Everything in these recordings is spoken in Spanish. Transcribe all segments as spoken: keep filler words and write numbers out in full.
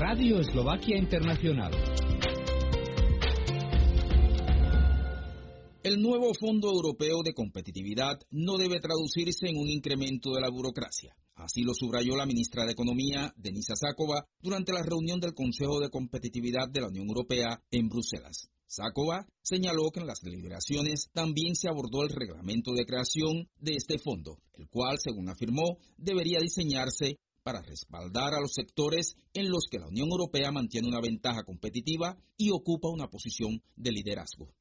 Radio Eslovaquia Internacional. El nuevo Fondo Europeo de Competitividad no debe traducirse en un incremento de la burocracia. Así lo subrayó la ministra de Economía, Denisa Sáková, durante la reunión del Consejo de Competitividad de la Unión Europea en Bruselas. Sáková señaló que en las deliberaciones también se abordó el reglamento de creación de este fondo, el cual, según afirmó, debería diseñarse para respaldar a los sectores en los que la Unión Europea mantiene una ventaja competitiva y ocupa una posición de liderazgo.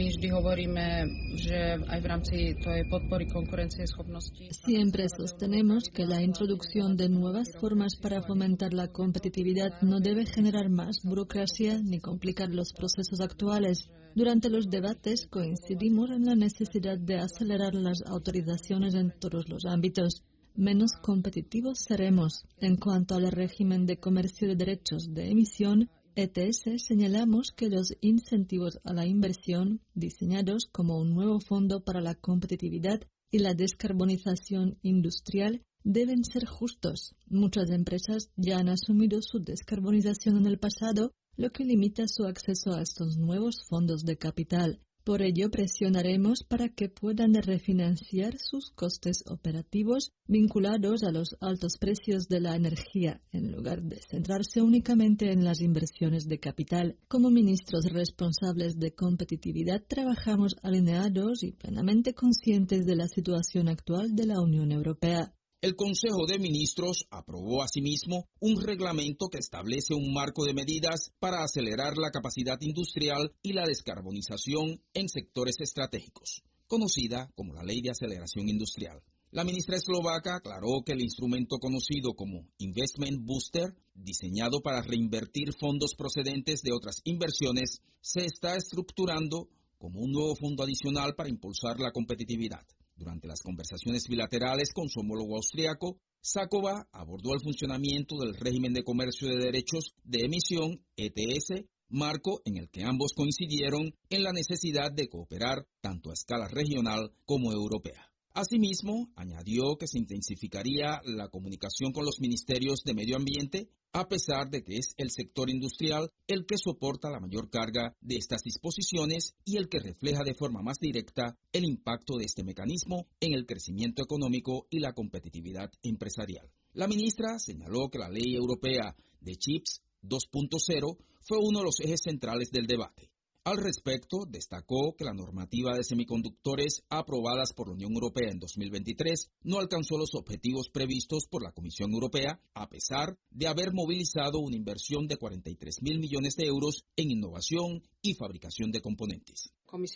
Siempre sostenemos que la introducción de nuevas formas para fomentar la competitividad no debe generar más burocracia ni complicar los procesos actuales. Durante los debates coincidimos en la necesidad de acelerar las autorizaciones en todos los ámbitos. Menos competitivos seremos. En cuanto al régimen de comercio de derechos de emisión, E T S, señalamos que los incentivos a la inversión, diseñados como un nuevo fondo para la competitividad y la descarbonización industrial, deben ser justos. Muchas empresas ya han asumido su descarbonización en el pasado, lo que limita su acceso a estos nuevos fondos de capital. Por ello, presionaremos para que puedan refinanciar sus costes operativos vinculados a los altos precios de la energía, en lugar de centrarse únicamente en las inversiones de capital. Como ministros responsables de competitividad, trabajamos alineados y plenamente conscientes de la situación actual de la Unión Europea. El Consejo de Ministros aprobó asimismo un reglamento que establece un marco de medidas para acelerar la capacidad industrial y la descarbonización en sectores estratégicos, conocida como la Ley de Aceleración Industrial. La ministra eslovaca aclaró que el instrumento conocido como Investment Booster, diseñado para reinvertir fondos procedentes de otras inversiones, se está estructurando como un nuevo fondo adicional para impulsar la competitividad. Durante las conversaciones bilaterales con su homólogo austriaco, Sáková abordó el funcionamiento del régimen de comercio de derechos de emisión, E T S, marco en el que ambos coincidieron en la necesidad de cooperar tanto a escala regional como europea. Asimismo, añadió que se intensificaría la comunicación con los ministerios de Medio Ambiente, a pesar de que es el sector industrial el que soporta la mayor carga de estas disposiciones y el que refleja de forma más directa el impacto de este mecanismo en el crecimiento económico y la competitividad empresarial. La ministra señaló que la Ley Europea de Chips dos punto cero fue uno de los ejes centrales del debate. Al respecto, destacó que la normativa de semiconductores aprobadas por la Unión Europea en dos mil veintitrés no alcanzó los objetivos previstos por la Comisión Europea, a pesar de haber movilizado una inversión de cuarenta y tres mil millones de euros en innovación y fabricación de componentes.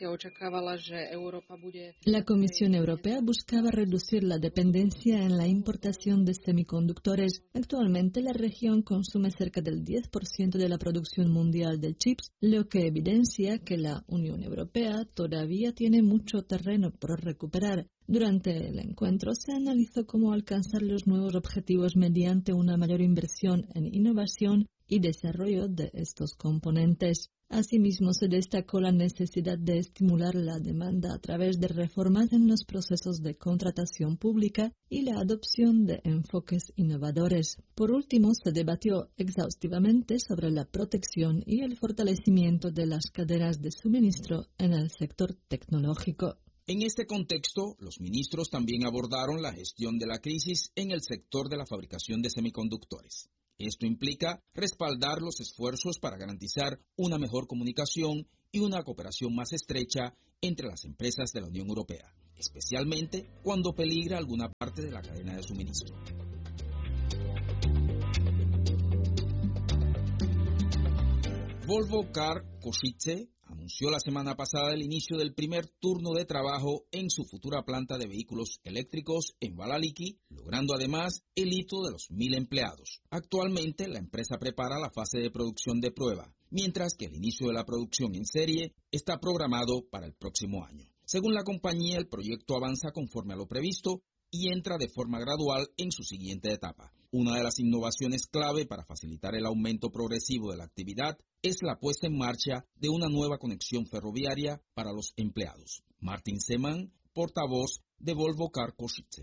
La Comisión Europea buscaba reducir la dependencia en la importación de semiconductores. Actualmente la región consume cerca del diez por ciento de la producción mundial de chips, lo que evidencia que la Unión Europea todavía tiene mucho terreno por recuperar. Durante el encuentro se analizó cómo alcanzar los nuevos objetivos mediante una mayor inversión en innovación y desarrollo de estos componentes. Asimismo, se destacó la necesidad de estimular la demanda a través de reformas en los procesos de contratación pública y la adopción de enfoques innovadores. Por último, se debatió exhaustivamente sobre la protección y el fortalecimiento de las cadenas de suministro en el sector tecnológico. En este contexto, los ministros también abordaron la gestión de la crisis en el sector de la fabricación de semiconductores. Esto implica respaldar los esfuerzos para garantizar una mejor comunicación y una cooperación más estrecha entre las empresas de la Unión Europea, especialmente cuando peligra alguna parte de la cadena de suministro. Volvo Car Košice anunció la semana pasada el inicio del primer turno de trabajo en su futura planta de vehículos eléctricos en Vallaliki, logrando además el hito de los mil empleados. Actualmente la empresa prepara la fase de producción de prueba, mientras que el inicio de la producción en serie está programado para el próximo año. Según la compañía, el proyecto avanza conforme a lo previsto y entra de forma gradual en su siguiente etapa. Una de las innovaciones clave para facilitar el aumento progresivo de la actividad es la puesta en marcha de una nueva conexión ferroviaria para los empleados. Martin Seman, portavoz de Volvo Car Košice.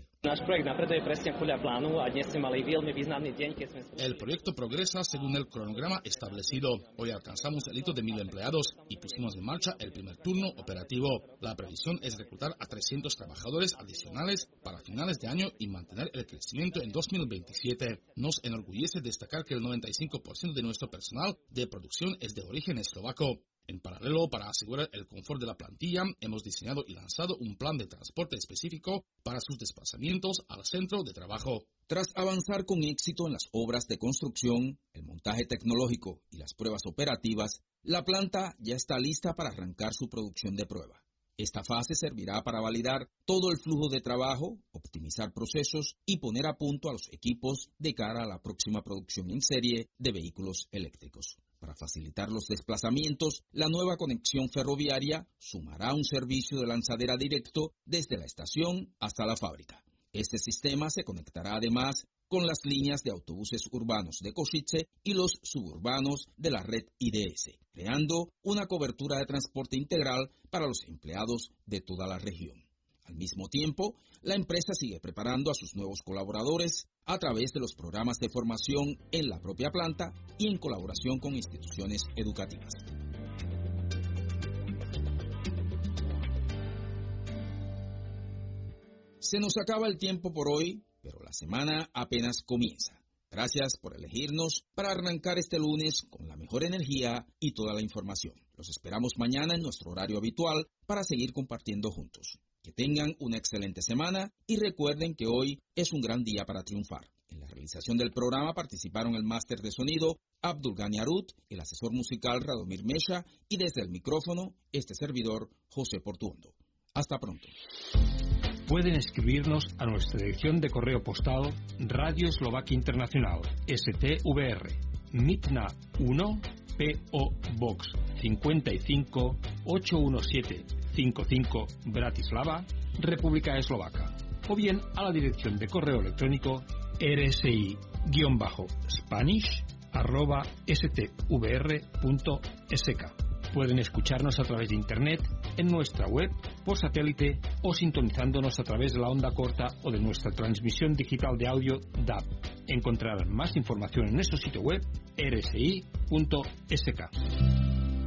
El proyecto progresa según el cronograma establecido. Hoy alcanzamos el hito de mil empleados y pusimos en marcha el primer turno operativo. La previsión es reclutar a trescientos trabajadores adicionales para finales de año y mantener el crecimiento en dos mil veintisiete. Nos enorgullece destacar que el noventa y cinco por ciento de nuestro personal de producción es de origen eslovaco. En paralelo, para asegurar el confort de la plantilla, hemos diseñado y lanzado un plan de transporte específico para sus desplazamientos al centro de trabajo. Tras avanzar con éxito en las obras de construcción, el montaje tecnológico y las pruebas operativas, la planta ya está lista para arrancar su producción de prueba. Esta fase servirá para validar todo el flujo de trabajo, optimizar procesos y poner a punto a los equipos de cara a la próxima producción en serie de vehículos eléctricos. Para facilitar los desplazamientos, la nueva conexión ferroviaria sumará un servicio de lanzadera directo desde la estación hasta la fábrica. Este sistema se conectará además con las líneas de autobuses urbanos de Košice y los suburbanos de la red I D S, creando una cobertura de transporte integral para los empleados de toda la región. Al mismo tiempo, la empresa sigue preparando a sus nuevos colaboradores a través de los programas de formación en la propia planta y en colaboración con instituciones educativas. Se nos acaba el tiempo por hoy, pero la semana apenas comienza. Gracias por elegirnos para arrancar este lunes con la mejor energía y toda la información. Los esperamos mañana en nuestro horario habitual para seguir compartiendo juntos. Que tengan una excelente semana y recuerden que hoy es un gran día para triunfar. En la realización del programa participaron el máster de sonido Abdul Ghani Arut, el asesor musical Radomir Mesha y desde el micrófono este servidor José Portuondo. Hasta pronto. Pueden escribirnos a nuestra dirección de correo postal Radio Eslovaquia Internacional, S T V R, Mitna uno, P O Box cincuenta y cinco, ochocientos diecisiete cincuenta y cinco, Bratislava, República Eslovaca, o bien a la dirección de correo electrónico rsi-spanish arroba stvr punto sk. Pueden escucharnos a través de Internet, en nuestra web, por satélite o sintonizándonos a través de la onda corta o de nuestra transmisión digital de audio D A B. Encontrarán más información en nuestro sitio web r s i punto s k.